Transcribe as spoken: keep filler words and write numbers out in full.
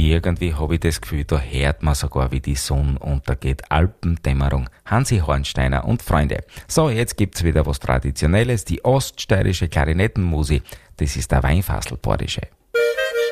irgendwie habe ich das Gefühl, da hört man sogar, wie die Sonne untergeht. Alpendämmerung, Hansi Hornsteiner und Freunde. So, jetzt gibt's wieder was Traditionelles, die oststeirische Klarinettenmusik. Das ist der Weinfasselbordische.